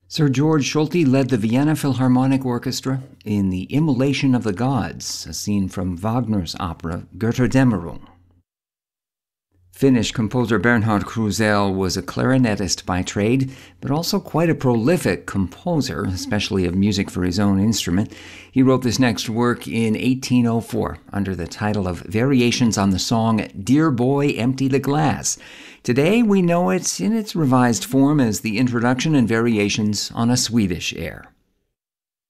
Sir George Solti led the Vienna Philharmonic Orchestra in The Immolation of the Gods, a scene from Wagner's opera Götterdämmerung. Finnish composer Bernhard Krusell was a clarinetist by trade, but also quite a prolific composer, especially of music for his own instrument. He wrote this next work in 1804 under the title of Variations on the song Dear Boy, Empty the Glass. Today we know it in its revised form as the introduction and variations on a Swedish air.